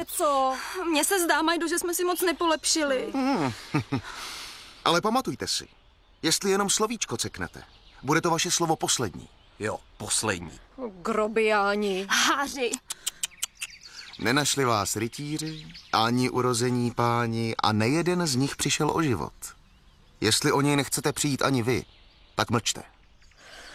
Co? Mně se zdá, Majdo, že jsme si moc nepolepšili. Ale pamatujte si, jestli jenom slovíčko ceknete, bude to vaše slovo poslední. Jo, poslední. Grobiáni. Háři. Nenašli vás rytíři, ani urození páni a nejeden z nich přišel o život. Jestli o něj nechcete přijít ani vy, tak mlčte.